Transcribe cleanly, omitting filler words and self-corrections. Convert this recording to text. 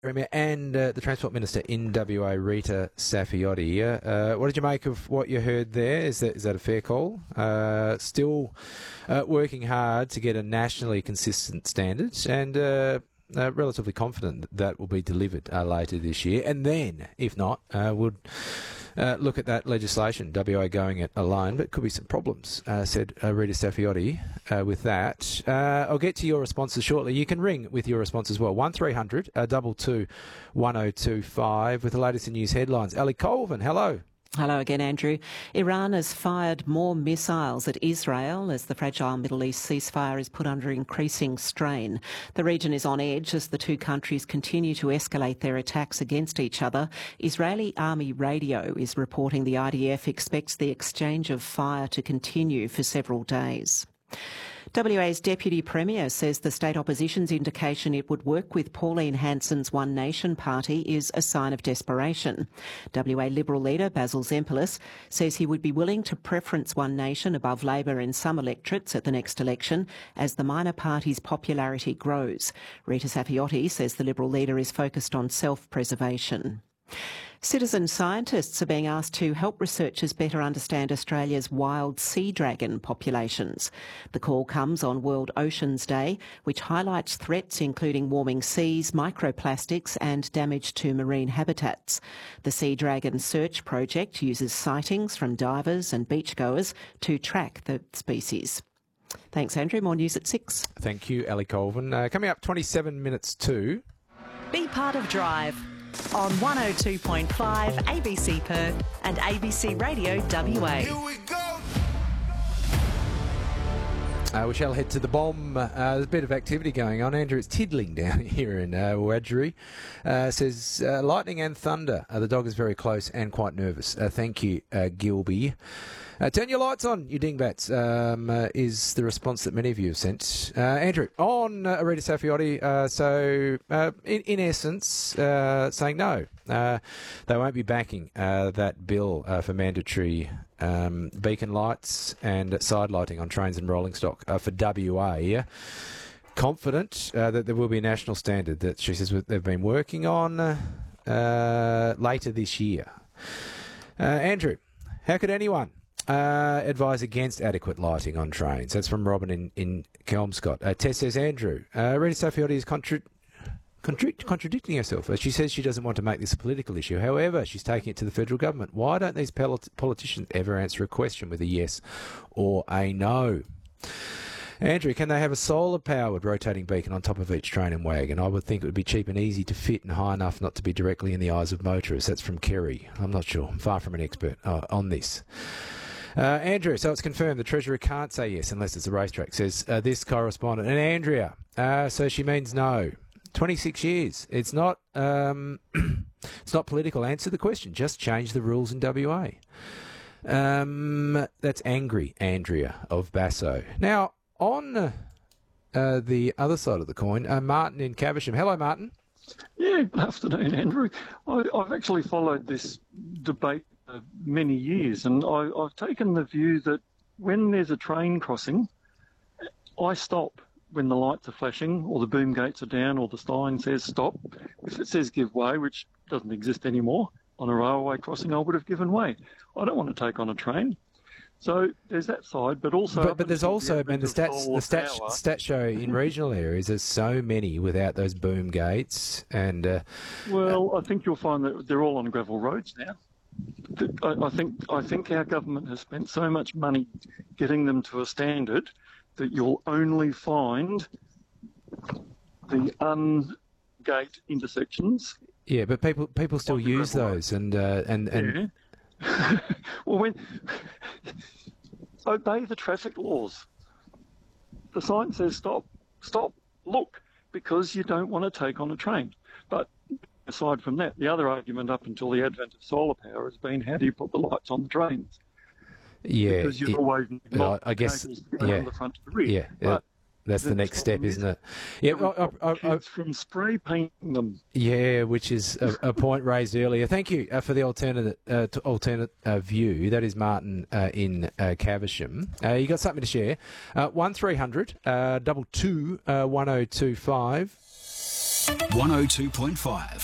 Premier and the Transport Minister in WA, Rita Saffioti. What did you make of what you heard there? Is that a fair call? Still working hard to get a nationally consistent standard, and relatively confident that will be delivered later this year. And then, if not, would look at that legislation, WA going it alone, but could be some problems, said Rita Saffioti with that. I'll get to your responses shortly. You can ring with your response as well. 1300 22 1025 with the latest in news headlines. Ali Colvin, hello. Hello again, Andrew. Iran has fired more missiles at Israel as the fragile Middle East ceasefire is put under increasing strain. The region is on edge as the two countries continue to escalate their attacks against each other. Israeli Army radio is reporting the IDF expects the exchange of fire to continue for several days. WA's Deputy Premier says the state opposition's indication it would work with Pauline Hanson's One Nation party is a sign of desperation. WA Liberal leader Basil Zempilas says he would be willing to preference One Nation above Labor in some electorates at the next election as the minor party's popularity grows. Rita Saffioti says the Liberal leader is focused on self-preservation. Citizen scientists are being asked to help researchers better understand Australia's wild sea dragon populations. The call comes on World Oceans Day, which highlights threats including warming seas, microplastics and damage to marine habitats. The Sea Dragon Search Project uses sightings from divers and beachgoers to track the species. Thanks, Andrew. More news at 6. Thank you, Ali Colvin. Coming up 27 minutes to... Be part of Drive on 102.5 ABC Perth and ABC Radio WA. Here we go. We shall head to the bomb. There's a bit of activity going on. Andrew, it's tiddling down here in Wiradjuri. Says lightning and thunder. The dog is very close and quite nervous. Thank you, Gilby. Turn your lights on, you dingbats, is the response that many of you have sent. Andrew, on Rita Saffioti, in essence, saying no. They won't be backing that bill for mandatory beacon lights and side lighting on trains and rolling stock for WA. Confident that there will be a national standard that she says they've been working on later this year. Andrew, how could anyone advise against adequate lighting on trains? That's from Robin in Kelmscott. Tess says, Andrew, Rita Saffioti is contradicting herself. She says she doesn't want to make this a political issue. However, she's taking it to the federal government. Why don't these politicians ever answer a question with a yes or a no? Andrew, can they have a solar-powered rotating beacon on top of each train and wagon? I would think it would be cheap and easy to fit and high enough not to be directly in the eyes of motorists. That's from Kerry. I'm not sure. I'm far from an expert on this. Andrew, so it's confirmed the Treasurer can't say yes unless it's a racetrack, says this correspondent. And Andrea, so she means no. 26 years. It's not it's not political. Answer the question. Just change the rules in WA. That's angry Andrea of Basso. Now, on the other side of the coin, Martin in Caversham. Hello, Martin. Yeah, good afternoon, Andrew. I've actually followed this debate many years, and I've taken the view that when there's a train crossing, I stop when the lights are flashing or the boom gates are down or the sign says stop. If it says give way, which doesn't exist anymore, on a railway crossing I would have given way. I don't want to take on a train. So there's that side, but also... But there's also, the stats show in regional areas there's so many without those boom gates and... I think you'll find that they're all on gravel roads now. I think our government has spent so much money getting them to a standard that you'll only find the ungate intersections. Yeah, but people still use those and yeah. Well, obey the traffic laws. The sign says stop, look, because you don't want to take on a train. But aside from that, the other argument up until the advent of solar power has been how do you put the lights on the trains? Yeah, because you've always I guess from the front to the rear. Yeah, that's the next step, isn't it? Yeah, it's from spray painting them. Yeah, which is a point raised earlier. Thank you for the alternate view. That is Martin in Caversham. You got something to share? 1300 22 1025. 102.5